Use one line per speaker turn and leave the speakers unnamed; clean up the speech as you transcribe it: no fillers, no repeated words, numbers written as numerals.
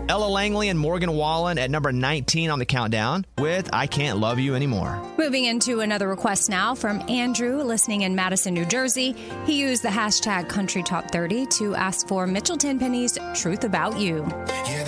Ella Langley and Morgan Wallen at number 19 on the countdown with I Can't Love You Anymore.
Moving into another request now from Andrew, listening in Madison, New Jersey. He used the hashtag Country Top 30 to ask for Mitchell Tenpenny's Truth About You.